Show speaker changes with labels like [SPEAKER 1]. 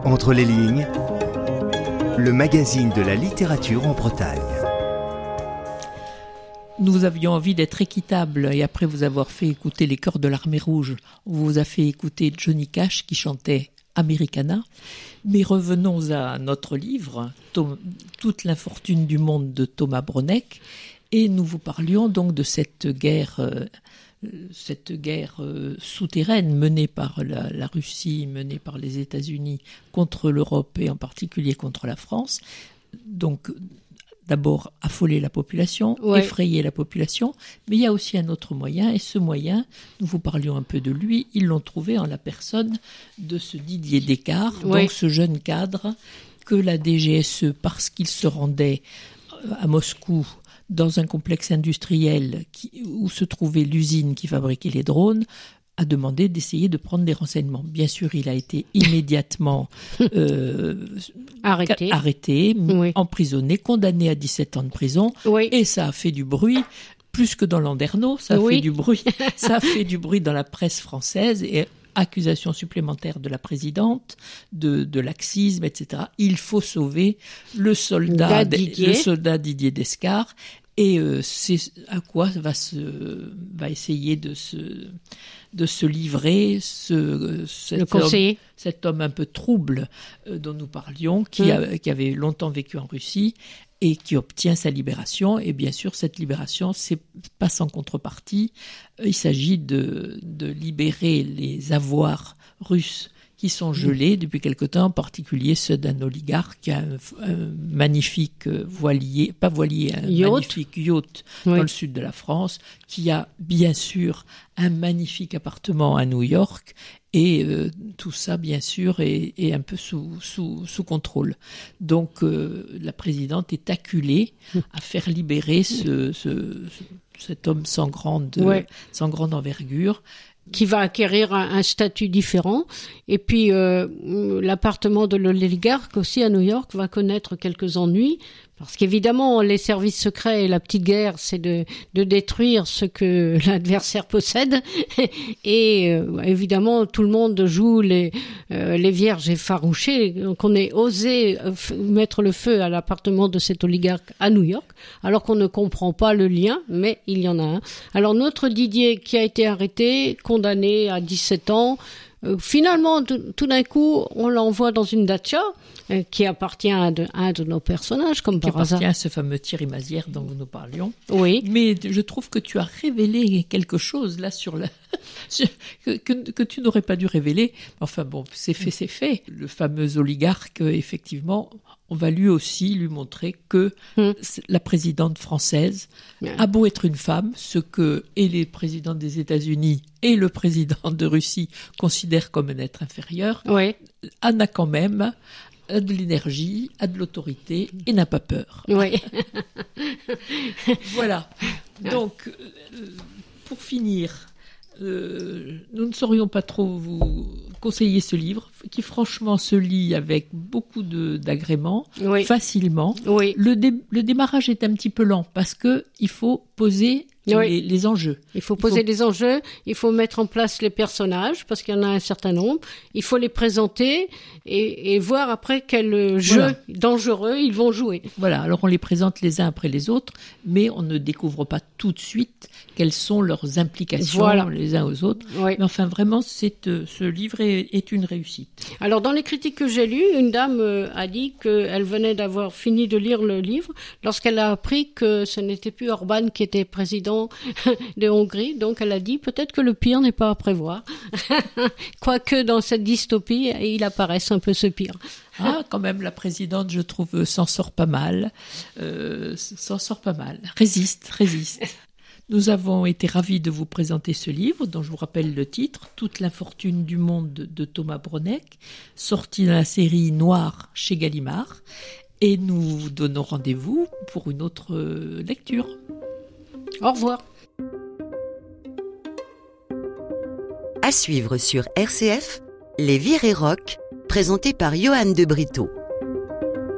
[SPEAKER 1] Entre les lignes, le magazine de la littérature en Bretagne.
[SPEAKER 2] Nous avions envie d'être équitables et après vous avoir fait écouter les chœurs de l'Armée Rouge, on vous a fait écouter Johnny Cash qui chantait Americana. Mais revenons à notre livre, Toute l'infortune du monde de Thomas Broneck, et nous vous parlions donc de cette guerre souterraine menée par la Russie, menée par les États-Unis contre l'Europe et en particulier contre la France. Donc d'abord affoler la population, effrayer la population, mais il y a aussi un autre moyen, et ce moyen, nous vous parlions un peu de lui, ils l'ont trouvé en la personne de ce Didier Descartes, donc ce jeune cadre que la DGSE, parce qu'il se rendait à Moscou dans un complexe industriel où se trouvait l'usine qui fabriquait les drones, a demandé d'essayer de prendre des renseignements. Bien sûr, il a été immédiatement arrêté, emprisonné, condamné à 17 ans de prison, et ça a fait du bruit, plus que dans Landerneau, ça a fait du bruit. Ça a fait du bruit dans la presse française, et accusations supplémentaires de la présidente, de laxisme, etc. Il faut sauver le soldat Didier Descartes, et c'est à quoi va essayer de se livrer cet homme un peu trouble dont nous parlions, qui avait longtemps vécu en Russie et qui obtient sa libération. Et bien sûr, cette libération, c'est pas sans contrepartie. Il s'agit de libérer les avoirs russes qui sont gelés depuis quelque temps, en particulier ceux d'un oligarque qui a un magnifique magnifique yacht dans le sud de la France, qui a bien sûr un magnifique appartement à New York, et tout ça bien sûr est un peu sous contrôle. Donc la présidente est acculée à faire libérer cet homme sans grande envergure,
[SPEAKER 3] qui va acquérir un statut différent. Et puis l'appartement de l'oligarque aussi à New York va connaître quelques ennuis, parce qu'évidemment les services secrets et la petite guerre, c'est de détruire ce que l'adversaire possède, et évidemment tout le monde joue les vierges effarouchées. Donc on est osé mettre le feu à l'appartement de cet oligarque à New York, alors qu'on ne comprend pas le lien, mais il y en a un. Alors notre Didier, qui a été arrêté, condamné à 17 ans, finalement tout d'un coup on l'envoie dans une dacha qui appartient à un de nos personnages, comme par hasard.
[SPEAKER 2] Qui appartient à ce fameux Thierry Mazières dont nous parlions.
[SPEAKER 3] Oui.
[SPEAKER 2] Mais je trouve que tu as révélé quelque chose là que tu n'aurais pas dû révéler. Enfin bon, c'est fait. Le fameux oligarque, effectivement, on va lui montrer que la présidente française a beau être une femme, ce que et les présidents des États-Unis et le président de Russie considèrent comme un être inférieur, elle a quand même de l'énergie, a de l'autorité et n'a pas peur.
[SPEAKER 3] Oui.
[SPEAKER 2] Voilà. Donc, pour finir, nous ne saurions pas trop vous conseiller ce livre, qui franchement se lit avec beaucoup d'agrément, facilement. Oui. Le démarrage est un petit peu lent parce que il faut poser les enjeux.
[SPEAKER 3] Il faut poser les enjeux, il faut mettre en place les personnages, parce qu'il y en a un certain nombre, il faut les présenter et voir après quel jeu dangereux ils vont jouer.
[SPEAKER 2] Voilà, alors on les présente les uns après les autres, mais on ne découvre pas tout de suite quelles sont leurs implications les uns aux autres. Oui. Mais enfin, vraiment, ce livre est une réussite.
[SPEAKER 3] Alors, dans les critiques que j'ai lues, une dame a dit qu'elle venait d'avoir fini de lire le livre lorsqu'elle a appris que ce n'était plus Orban qui était président de Hongrie. Donc, elle a dit peut-être que le pire n'est pas à prévoir. Quoique, dans cette dystopie, il apparaisse un peu ce pire.
[SPEAKER 2] Quand même, la présidente, je trouve, s'en sort pas mal. Résiste. Nous avons été ravis de vous présenter ce livre, dont je vous rappelle le titre, Toute l'infortune du monde de Thomas Broneck, sorti dans la série Noir chez Gallimard. Et nous vous donnons rendez-vous pour une autre lecture.
[SPEAKER 3] Au revoir.
[SPEAKER 4] À suivre sur RCF, Les Virées Rock, présenté par Johan de Brito.